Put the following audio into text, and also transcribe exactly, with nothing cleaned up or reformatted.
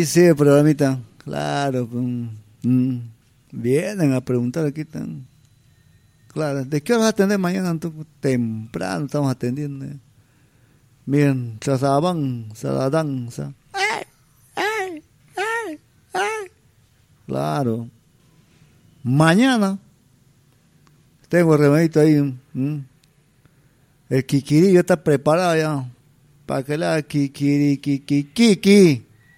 Ay, sí, el programita. Claro. Mm, mm. Vienen a preguntar aquí. Tan... Claro. ¿De qué hora vas a atender mañana? Entonces, temprano estamos atendiendo. Miren, Sasaban, Saladanza. ¡Ay! ¡Ay! ¡Ay! ¡Ay! Claro. Mañana tengo el remedito ahí. ¿Mm? El kikiri ya está preparado ya. Para que la kikiri, kiki, kiki.